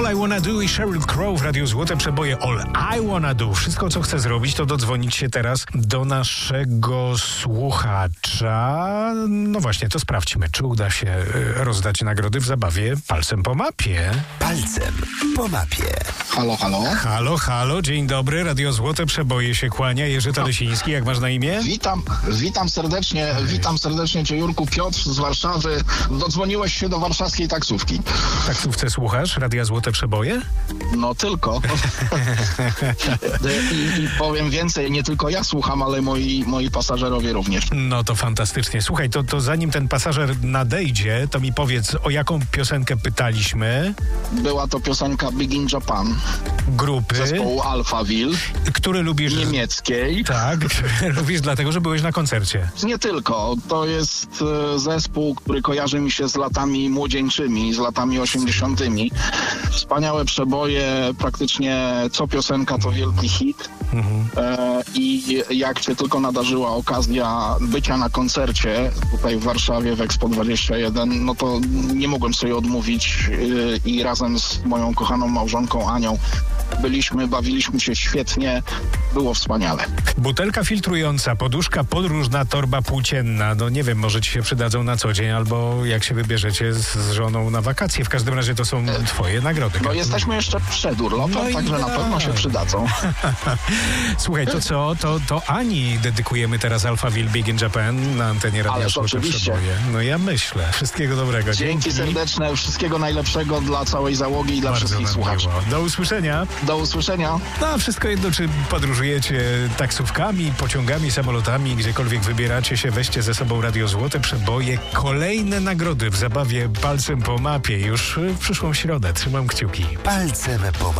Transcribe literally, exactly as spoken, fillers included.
All I Wanna Do i Sheryl Crow w Radiu Złote Przeboje. All I Wanna Do. Wszystko, co chcę zrobić, to dodzwonić się teraz do naszego słuchacza. No właśnie, to sprawdźmy, czy uda się y, rozdać nagrody w zabawie Palcem po mapie. Palcem po mapie. Halo, halo. Halo, halo, dzień dobry. Radio Złote Przeboje się kłania. Jerzy Talesiński, jak masz na imię? Witam, witam serdecznie, witam serdecznie Cię, Jurku. Piotr z Warszawy. Dodzwoniłeś się do warszawskiej taksówki. Taksówce słuchasz Radia Złote Przeboje? No tylko. I, I powiem więcej, nie tylko ja słucham, ale moi, moi pasażerowie również. No to fantastycznie. Słuchaj, to, to zanim ten pasażer nadejdzie, to mi powiedz, o jaką piosenkę pytaliśmy? Była to piosenka Big in Japan. Grupy. Zespołu Alphaville. Który lubisz? Niemieckiej. Tak, lubisz dlatego, że byłeś na koncercie. Nie tylko. To jest e, zespół, który kojarzy mi się z latami młodzieńczymi, z latami osiemdziesiątymi. Wspaniałe przeboje, praktycznie co piosenka to wielki hit. Mhm. E, I jak się tylko nadarzyła okazja bycia na koncercie tutaj w Warszawie w Expo dwadzieścia jeden, no to nie mogłem sobie odmówić e, i razem z moją kochaną małżonką Anią byliśmy, bawiliśmy się świetnie, było wspaniale. Butelka filtrująca, poduszka podróżna, torba płócienna. No nie wiem, może ci się przydadzą na co dzień, albo jak się wybierzecie z, z żoną na wakacje. W każdym razie to są twoje nagrody. No jesteśmy jeszcze przed urlopem, no także na pewno się przydadzą. Słuchaj, to co? To, to Ani dedykujemy teraz Alphaville Big in Japan na antenie Radia Ależ Złote oczywiście. Przeboje. No ja myślę. Wszystkiego dobrego. Dzięki, Dzięki serdeczne, wszystkiego najlepszego dla całej załogi i dla Bardzo wszystkich słuchaczy. Miło. Do usłyszenia. Do usłyszenia. No, wszystko jedno, czy podróżujecie taksówkami, pociągami, samolotami, gdziekolwiek wybieracie się, weźcie ze sobą Radio Złote Przeboje. Kolejne nagrody w zabawie Palcem po mapie już w przyszłą środę. Trzymam kciuki. Palcem po mapie.